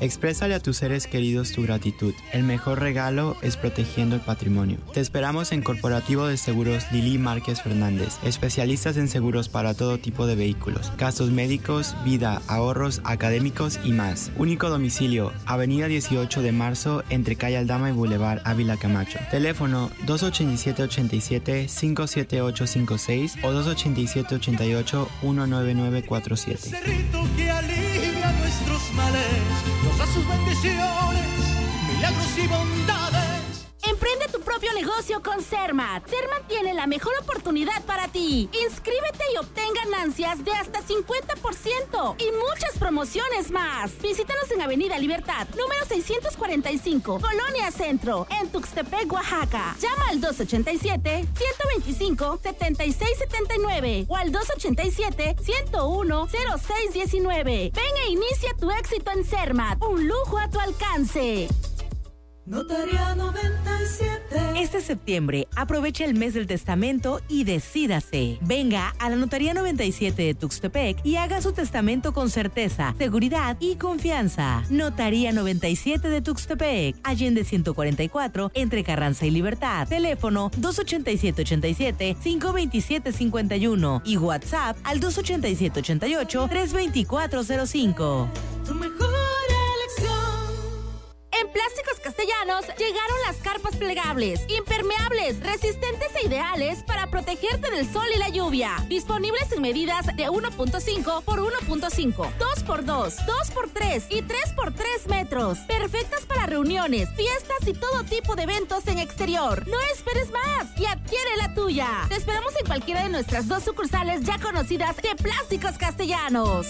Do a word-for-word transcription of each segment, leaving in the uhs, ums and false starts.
Exprésale a tus seres queridos tu gratitud. El mejor regalo es protegiendo el patrimonio. Te esperamos en Corporativo de Seguros Lili Márquez Fernández, especialistas en seguros para todo tipo de vehículos, gastos médicos, vida, ahorros, académicos y más. Único domicilio, Avenida dieciocho de marzo, entre Calle Aldama y Boulevard Ávila Camacho. Teléfono dos ocho siete, ocho siete, cinco siete ocho cinco seis o dos ocho siete, ocho ocho, uno nueve nueve cuatro siete. Cerrito que alivia nuestros males, nos da sus bendiciones, milagros y bondades. Emprende tu propio negocio con Cermat. Cermat tiene la mejor oportunidad para ti. Inscríbete y obtén ganancias de hasta cincuenta por ciento y muchas promociones más. Visítanos en Avenida Libertad, número seiscientos cuarenta y cinco, Colonia Centro, en Tuxtepec, Oaxaca. Llama al dos ocho siete, uno dos cinco, siete seis siete nueve o al dos ocho siete, uno uno, cero seis uno nueve. Ven e inicia tu éxito en Cermat. Un lujo a tu alcance. Notaría noventa y siete. Este septiembre, aprovecha el mes del testamento y decídase. Venga a la Notaría noventa y siete de Tuxtepec y haga su testamento con certeza, seguridad y confianza. Notaría noventa y siete de Tuxtepec, Allende ciento cuarenta y cuatro, entre Carranza y Libertad. Teléfono dos ocho siete, ocho siete, cinco dos siete cinco uno y WhatsApp al dos ocho siete, ocho ocho, tres dos cuatro cero cinco. Tu mejor elección. En Plásticos Castellanos llegaron las carpas plegables, impermeables, resistentes e ideales para protegerte del sol y la lluvia. Disponibles en medidas de uno punto cinco por uno punto cinco, dos por dos, dos por tres y tres por tres metros. Perfectas para reuniones, fiestas y todo tipo de eventos en exterior. No esperes más y adquiere la tuya. Te esperamos en cualquiera de nuestras dos sucursales ya conocidas de Plásticos Castellanos.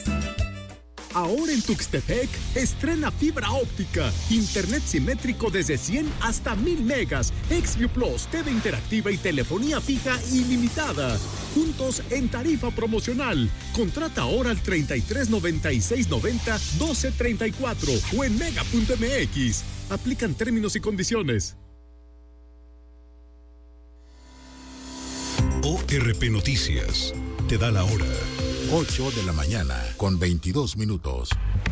Ahora en Tuxtepec, estrena fibra óptica, internet simétrico desde cien hasta mil megas, XView Plus, T V interactiva y telefonía fija ilimitada. Juntos en tarifa promocional. Contrata ahora al treinta y tres noventa y seis noventa doce treinta y cuatro o en mega punto m x. Aplican términos y condiciones. O R P Noticias te da la hora. ocho de la mañana con veintidós minutos.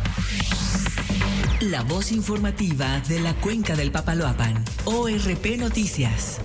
La voz informativa de la Cuenca del Papaloapan. O R P Noticias.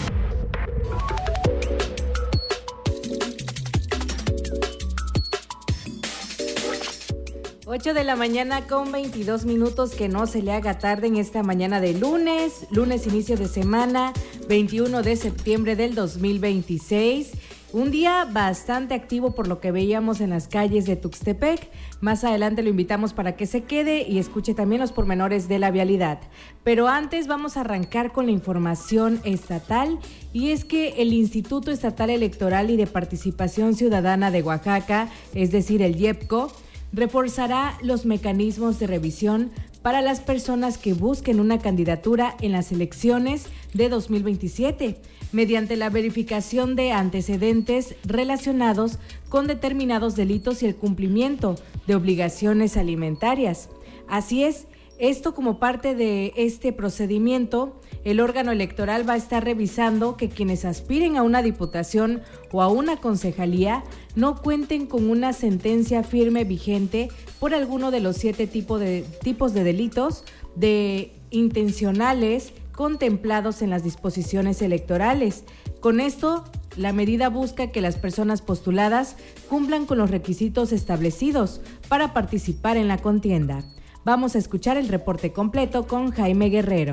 ocho de la mañana con veintidós minutos, que no se le haga tarde en esta mañana de lunes, lunes inicio de semana, veintiuno de septiembre del dos mil veintiséis. Un día bastante activo por lo que veíamos en las calles de Tuxtepec. Más adelante lo invitamos para que se quede y escuche también los pormenores de la vialidad. Pero antes vamos a arrancar con la información estatal, y es que el Instituto Estatal Electoral y de Participación Ciudadana de Oaxaca, es decir, el IEPCO, reforzará los mecanismos de revisión para las personas que busquen una candidatura en las elecciones de dos mil veintisiete, mediante la verificación de antecedentes relacionados con determinados delitos y el cumplimiento de obligaciones alimentarias. Así es, esto como parte de este procedimiento, el órgano electoral va a estar revisando que quienes aspiren a una diputación o a una concejalía no cuenten con una sentencia firme vigente por alguno de los siete tipo de, tipos de delitos de intencionales contemplados en las disposiciones electorales. Con esto, la medida busca que las personas postuladas cumplan con los requisitos establecidos para participar en la contienda. Vamos a escuchar el reporte completo con Jaime Guerrero.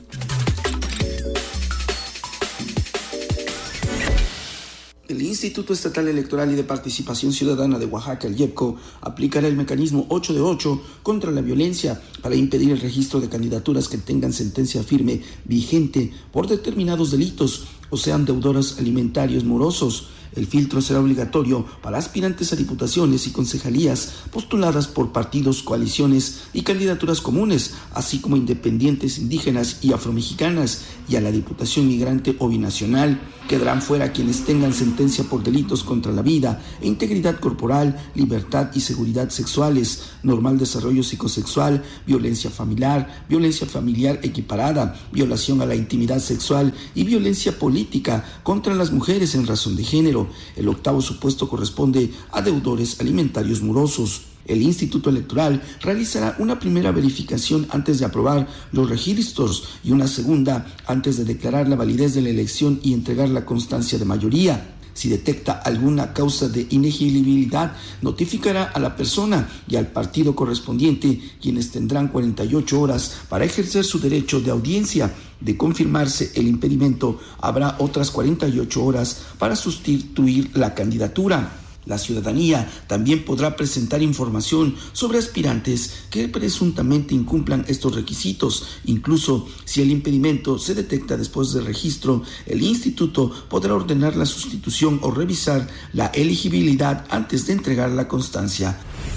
El Instituto Estatal Electoral y de Participación Ciudadana de Oaxaca, el IEPCO, aplicará el mecanismo ocho de ocho contra la violencia para impedir el registro de candidaturas que tengan sentencia firme vigente por determinados delitos o sean deudores alimentarios morosos. El filtro será obligatorio para aspirantes a diputaciones y concejalías postuladas por partidos, coaliciones y candidaturas comunes, así como independientes, indígenas y afromexicanas, y a la diputación migrante o binacional. Quedarán fuera quienes tengan sentencia por delitos contra la vida e integridad corporal, libertad y seguridad sexuales, normal desarrollo psicosexual, violencia familiar, violencia familiar equiparada, violación a la intimidad sexual y violencia política contra las mujeres en razón de género. El octavo supuesto corresponde a deudores alimentarios morosos. El Instituto Electoral realizará una primera verificación antes de aprobar los registros y una segunda antes de declarar la validez de la elección y entregar la constancia de mayoría. Si detecta alguna causa de inelegibilidad, notificará a la persona y al partido correspondiente, quienes tendrán cuarenta y ocho horas para ejercer su derecho de audiencia. De confirmarse el impedimento, habrá otras cuarenta y ocho horas para sustituir la candidatura. La ciudadanía también podrá presentar información sobre aspirantes que presuntamente incumplan estos requisitos. Incluso si el impedimento se detecta después del registro, el instituto podrá ordenar la sustitución o revisar la elegibilidad antes de entregar la constancia.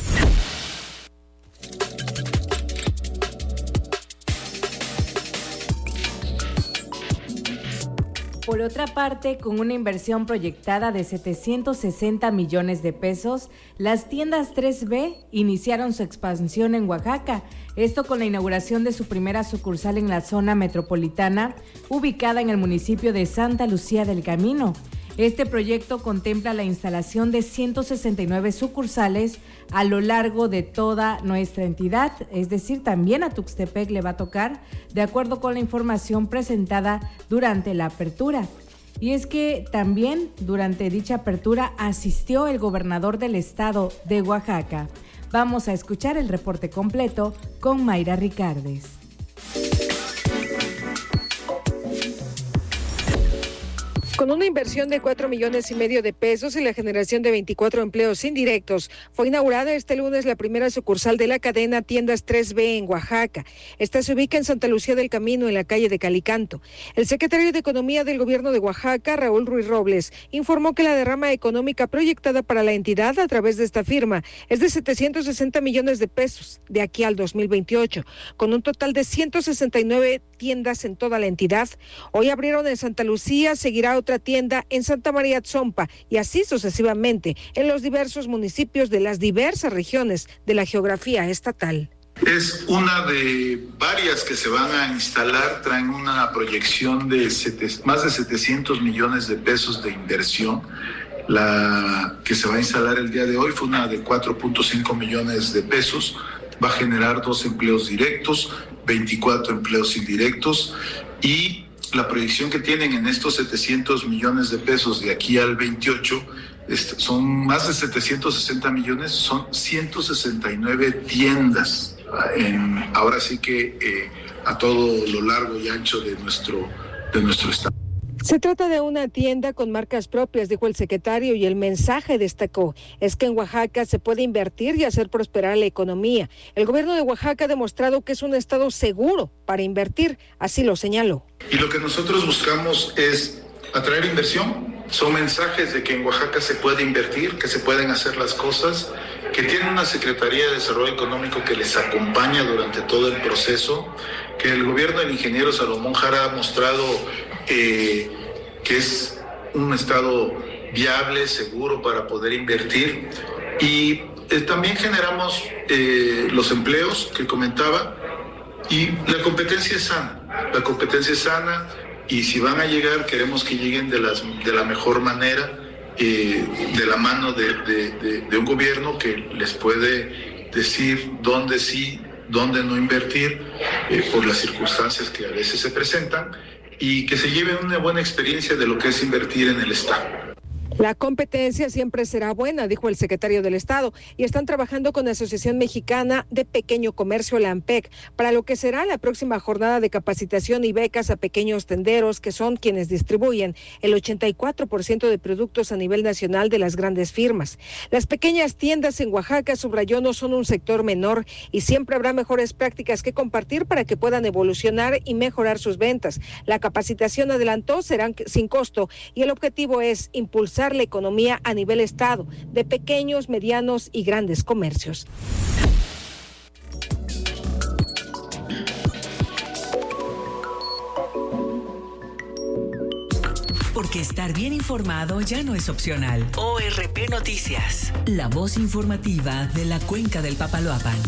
Por otra parte, con una inversión proyectada de setecientos sesenta millones de pesos, las tiendas tres B iniciaron su expansión en Oaxaca. Esto con la inauguración de su primera sucursal en la zona metropolitana, ubicada en el municipio de Santa Lucía del Camino. Este proyecto contempla la instalación de ciento sesenta y nueve sucursales a lo largo de toda nuestra entidad, es decir, también a Tuxtepec le va a tocar, de acuerdo con la información presentada durante la apertura. Y es que también durante dicha apertura asistió el gobernador del estado de Oaxaca. Vamos a escuchar el reporte completo con Mayra Ricardes. Con una inversión de cuatro millones y medio de pesos y la generación de veinticuatro empleos indirectos, fue inaugurada este lunes la primera sucursal de la cadena Tiendas tres B en Oaxaca. Esta se ubica en Santa Lucía del Camino, en la calle de Calicanto. El secretario de Economía del Gobierno de Oaxaca, Raúl Ruiz Robles, informó que la derrama económica proyectada para la entidad a través de esta firma es de setecientos sesenta millones de pesos de aquí al dos mil veintiocho, con un total de ciento sesenta y nueve tiendas en toda la entidad. Hoy abrieron en Santa Lucía, seguirá otra tienda en Santa María Tzompa y así sucesivamente en los diversos municipios de las diversas regiones de la geografía estatal. Es una de varias que se van a instalar, traen una proyección de sete, más de setecientos millones de pesos de inversión. La que se va a instalar el día de hoy fue una de cuatro punto cinco millones de pesos, va a generar dos empleos directos, veinticuatro empleos indirectos y la proyección que tienen en estos setecientos millones de pesos de aquí al veintiocho son más de setecientos sesenta millones, son ciento sesenta y nueve tiendas, en, ahora sí que eh, a todo lo largo y ancho de nuestro, de nuestro estado. Se trata de una tienda con marcas propias, dijo el secretario, y el mensaje destacó es que en Oaxaca se puede invertir y hacer prosperar la economía. El gobierno de Oaxaca ha demostrado que es un estado seguro para invertir, así lo señaló. Y lo que nosotros buscamos es atraer inversión. Son mensajes de que en Oaxaca se puede invertir, que se pueden hacer las cosas, que tienen una Secretaría de Desarrollo Económico que les acompaña durante todo el proceso, que el gobierno del ingeniero Salomón Jara ha mostrado eh, que es un estado viable, seguro para poder invertir. Y eh, también generamos eh, los empleos que comentaba y la competencia es sana, la competencia es sana. Y si van a llegar, queremos que lleguen de, las, de la mejor manera, eh, de la mano de, de, de, de un gobierno que les puede decir dónde sí, dónde no invertir, eh, por las circunstancias que a veces se presentan, y que se lleven una buena experiencia de lo que es invertir en el Estado. La competencia siempre será buena, dijo el secretario del Estado, y están trabajando con la Asociación Mexicana de Pequeño Comercio, la AMPEC, para lo que será la próxima jornada de capacitación y becas a pequeños tenderos, que son quienes distribuyen el ochenta y cuatro por ciento de productos a nivel nacional de las grandes firmas. Las pequeñas tiendas en Oaxaca, subrayó, no son un sector menor y siempre habrá mejores prácticas que compartir para que puedan evolucionar y mejorar sus ventas. La capacitación, adelantó, será sin costo y el objetivo es impulsar la economía a nivel estado de pequeños, medianos y grandes comercios. Porque estar bien informado ya no es opcional. O R P Noticias, la voz informativa de la Cuenca del Papaloapan.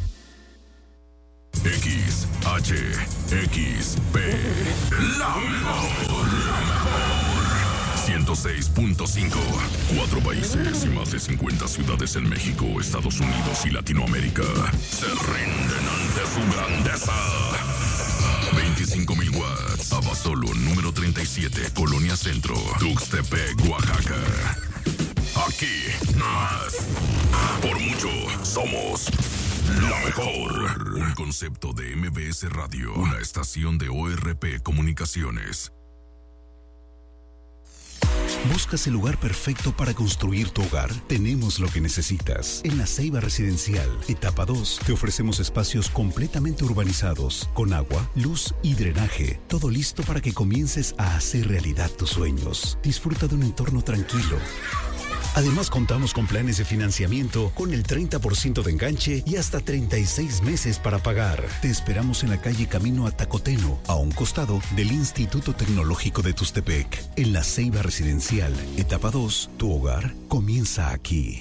X H X P, la mejor, la mejor. ciento seis punto cinco. Cuatro países y más de cincuenta ciudades en México, Estados Unidos y Latinoamérica se rinden ante su grandeza. veinticinco mil watts. Abasolo número treinta y siete, Colonia Centro, Tuxtepec, Oaxaca. Aquí más. Por mucho somos la mejor. Un concepto de M B S Radio, una estación de O R P Comunicaciones. ¿Buscas el lugar perfecto para construir tu hogar? Tenemos lo que necesitas. En La Ceiba Residencial, etapa dos, te ofrecemos espacios completamente urbanizados, con agua, luz y drenaje. Todo listo para que comiences a hacer realidad tus sueños. Disfruta de un entorno tranquilo. Además, contamos con planes de financiamiento con el treinta por ciento de enganche y hasta treinta y seis meses para pagar. Te esperamos en la calle Camino a Tacoteno, a un costado del Instituto Tecnológico de Tuxtepec. En La Ceiba Residencial, etapa dos, tu hogar comienza aquí.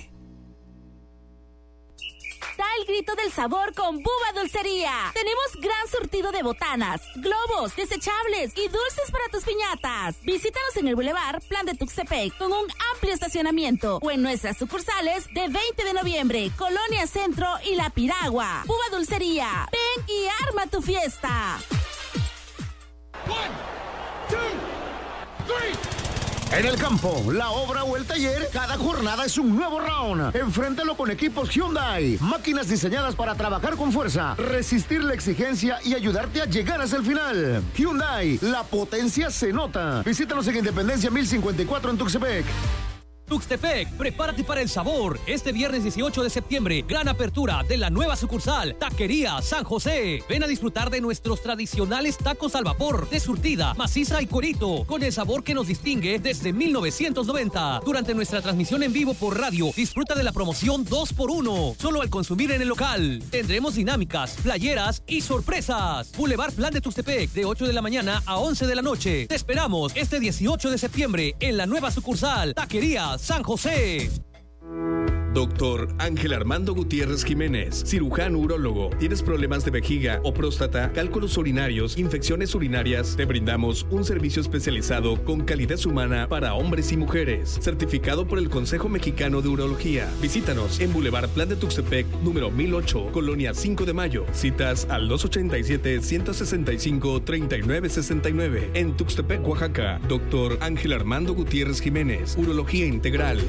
Da el grito del sabor con Bubba Dulcería. Tenemos gran surtido de botanas, globos, desechables y dulces para tus piñatas. Visítanos en el Boulevard Plan de Tuxtepec con un amplio estacionamiento o en nuestras sucursales de veinte de noviembre, Colonia Centro y La Piragua. Bubba Dulcería, ven y arma tu fiesta. One, two, three. En el campo, la obra o el taller, cada jornada es un nuevo round. Enfréntalo con equipos Hyundai. Máquinas diseñadas para trabajar con fuerza, resistir la exigencia y ayudarte a llegar hasta el final. Hyundai, la potencia se nota. Visítanos en Independencia mil cincuenta y cuatro en Tuxtepec. Tuxtepec, prepárate para el sabor. Este viernes dieciocho de septiembre, gran apertura de la nueva sucursal, Taquería San José. Ven a disfrutar de nuestros tradicionales tacos al vapor, de surtida, maciza y cuerito, con el sabor que nos distingue desde mil novecientos noventa. Durante nuestra transmisión en vivo por radio, disfruta de la promoción dos por uno, solo al consumir en el local. Tendremos dinámicas, playeras y sorpresas. Boulevard Plan de Tuxtepec, de ocho de la mañana a once de la noche. Te esperamos este dieciocho de septiembre en la nueva sucursal, Taquería San José. Doctor Ángel Armando Gutiérrez Jiménez, cirujano urólogo. ¿Tienes problemas de vejiga o próstata, cálculos urinarios, infecciones urinarias? Te brindamos un servicio especializado con calidez humana para hombres y mujeres, certificado por el Consejo Mexicano de Urología. Visítanos en Boulevard Plan de Tuxtepec, número mil ocho, Colonia cinco de Mayo. Citas al dos ochenta y siete, ciento sesenta y cinco, treinta y nueve sesenta y nueve. En Tuxtepec, Oaxaca. Doctor Ángel Armando Gutiérrez Jiménez, Urología Integral.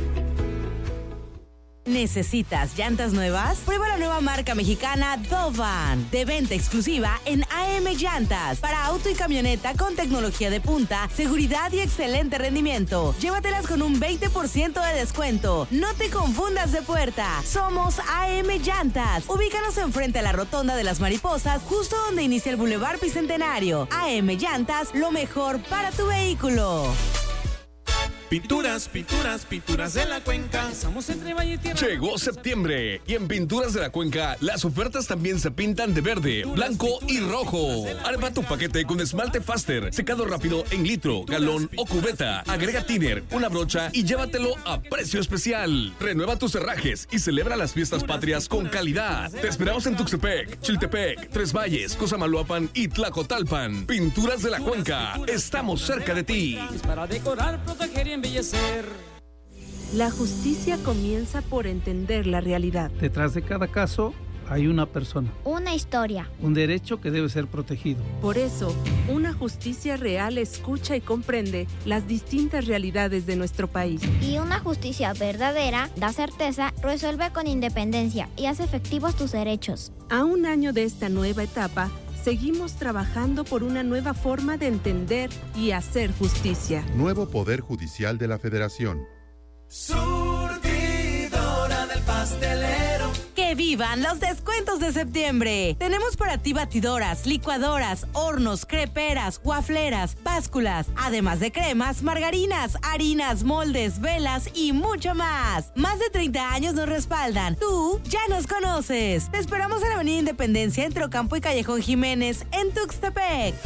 ¿Necesitas llantas nuevas? Prueba la nueva marca mexicana Dovan, de venta exclusiva en A M Llantas, para auto y camioneta con tecnología de punta, seguridad y excelente rendimiento. Llévatelas con un veinte por ciento de descuento. No te confundas de puerta. Somos A M Llantas. Ubícanos enfrente a la Rotonda de las Mariposas, justo donde inicia el Boulevard Bicentenario. A M Llantas, lo mejor para tu vehículo. Pinturas, pinturas, pinturas de la Cuenca. Somos entre Valle y Tierra. Llegó septiembre y en Pinturas de la Cuenca las ofertas también se pintan de verde, blanco y rojo. Arma tu paquete con esmalte Faster, secado rápido en litro, galón o cubeta. Agrega thinner, una brocha y llévatelo a precio especial. Renueva tus herrajes y celebra las fiestas patrias con calidad. Te esperamos en Tuxtepec, Chiltepec, Tres Valles, Cosamaloapan y Tlacotalpan. Pinturas de la Cuenca, estamos cerca de ti. Para decorar, proteger y embellecer. La justicia comienza por entender la realidad. Detrás de cada caso hay una persona. Una historia. Un derecho que debe ser protegido. Por eso, una justicia real escucha y comprende las distintas realidades de nuestro país. Y una justicia verdadera da certeza, resuelve con independencia y hace efectivos tus derechos. A un año de esta nueva etapa, seguimos trabajando por una nueva forma de entender y hacer justicia. Nuevo Poder Judicial de la Federación. Surtidora del pastelero. ¡Que vivan los descuentos de septiembre! Tenemos para ti batidoras, licuadoras, hornos, creperas, wafleras, básculas, además de cremas, margarinas, harinas, moldes, velas y mucho más. Más de treinta años nos respaldan. Tú ya nos conoces. Te esperamos en la Avenida Independencia, entre Ocampo y Callejón Jiménez, en Tuxtepec.